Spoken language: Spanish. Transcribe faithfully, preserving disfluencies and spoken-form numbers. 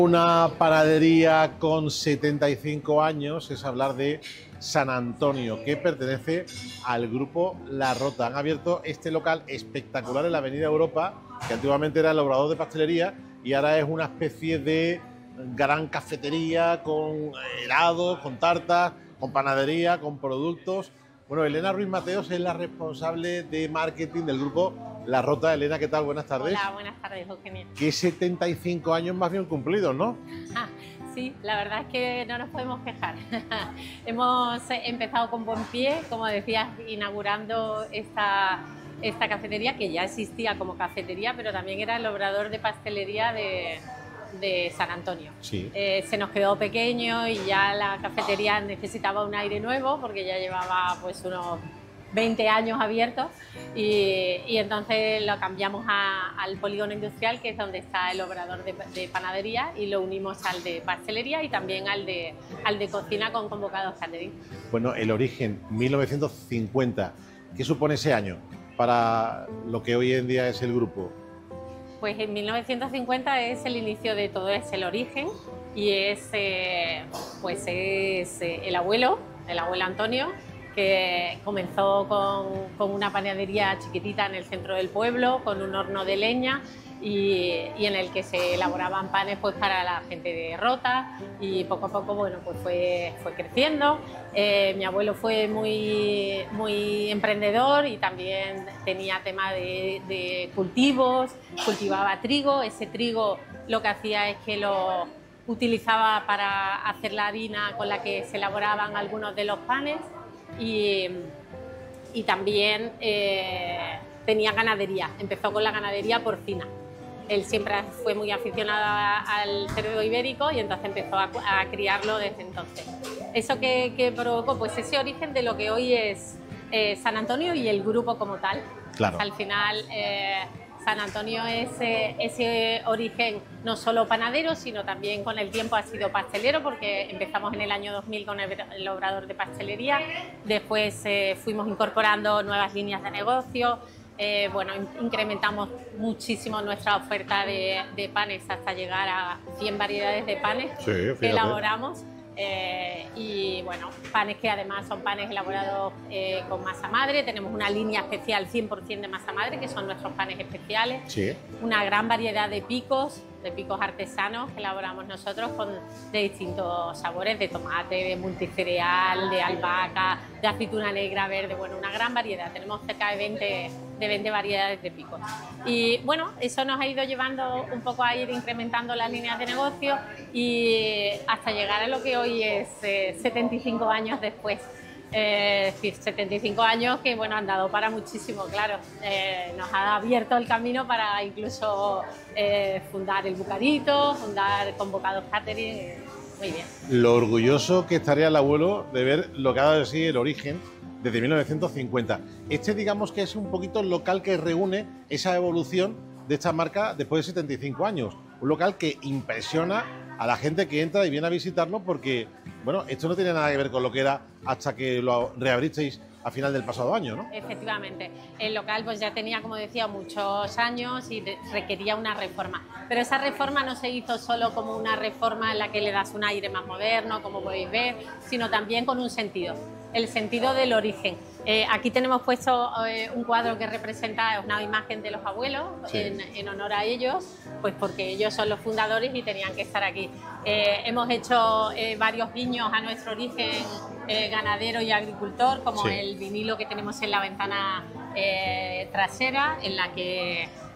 Una panadería con setenta y cinco años es hablar de San Antonio, que pertenece al grupo La Rota. Han abierto este local espectacular en la Avenida Europa, que antiguamente era el obrador de pastelería y ahora es una especie de gran cafetería con helados, con tartas, con panadería, con productos. Bueno, Elena Ruiz Mateos es la responsable de marketing del grupo La Rota. Elena, ¿qué tal? Buenas tardes. Hola, buenas tardes, Eugenia. Que setenta y cinco años más bien cumplidos, ¿no? Ah, sí, la verdad es que no nos podemos quejar. Hemos empezado con buen pie, como decías, inaugurando esta, esta cafetería, que ya existía como cafetería, pero también era el obrador de pastelería de, de San Antonio. Sí. Eh, se nos quedó pequeño y ya la cafetería necesitaba un aire nuevo, porque ya llevaba pues unos veinte años abiertos y, y entonces lo cambiamos a, al polígono industrial, que es donde está el obrador de, de panadería, y lo unimos al de pastelería y también al de, al de cocina con convocados catering. Bueno, el origen, mil novecientos cincuenta, ¿qué supone ese año para lo que hoy en día es el grupo? Pues en mil novecientos cincuenta es el inicio de todo, es el origen y es, eh, pues es eh, el abuelo, el abuelo Antonio, que comenzó con, con una panadería chiquitita en el centro del pueblo, con un horno de leña y, y en el que se elaboraban panes pues para la gente de Rota, y poco a poco bueno, pues fue, fue creciendo. Eh, mi abuelo fue muy, muy emprendedor y también tenía tema de, de cultivos, cultivaba trigo. Ese trigo lo que hacía es que lo utilizaba para hacer la harina con la que se elaboraban algunos de los panes. Y, y también eh, tenía ganadería, empezó con la ganadería porcina. Él siempre fue muy aficionado al cerdo ibérico y entonces empezó a, a criarlo desde entonces. Eso que, que provocó pues ese origen de lo que hoy es eh, San Antonio y el grupo como tal. Claro. Al final eh, San Antonio es eh, ese origen no solo panadero, sino también con el tiempo ha sido pastelero, porque empezamos en el año dos mil con el, el obrador de pastelería, después eh, fuimos incorporando nuevas líneas de negocio, eh, bueno, in incrementamos muchísimo nuestra oferta de, de panes hasta llegar a cien variedades de panes Sí, que elaboramos. Eh, y bueno, panes que además son panes elaborados eh, con masa madre. Tenemos una línea especial cien por cien de masa madre, que son nuestros panes especiales. Sí. Una gran variedad de picos, de picos artesanos que elaboramos nosotros con, de distintos sabores, de tomate, de multicereal, de albahaca, de aceituna negra, verde, bueno, una gran variedad. Tenemos cerca de veinte, de veinte variedades de picos. Y bueno, eso nos ha ido llevando un poco a ir incrementando las líneas de negocio y hasta llegar a lo que hoy es eh, setenta y cinco años después. Eh, es decir, setenta y cinco años que bueno, han dado para muchísimo, claro. Eh, nos ha abierto el camino para incluso eh, fundar el Bucarito, fundar Convocados Catering. Eh, muy bien. Lo orgulloso que estaría el abuelo de ver lo que ha dado de sí el origen desde mil novecientos cincuenta. Este, digamos que es un poquito el local que reúne esa evolución de esta marca después de setenta y cinco años. Un local que impresiona a la gente que entra y viene a visitarlo, porque, bueno, esto no tiene nada que ver con lo que era hasta que lo reabristeis a final del pasado año, ¿no? Efectivamente. El local pues ya tenía, como decía, muchos años y requería una reforma. Pero esa reforma no se hizo solo como una reforma en la que le das un aire más moderno, como podéis ver, sino también con un sentido, el sentido del origen. Eh, aquí tenemos puesto eh, un cuadro que representa una imagen de los abuelos, sí, en, en honor a ellos, pues porque ellos son los fundadores y tenían que estar aquí. Eh, hemos hecho eh, varios guiños a nuestro origen eh, ganadero y agricultor, como sí, el vinilo que tenemos en la ventana eh, trasera, en la que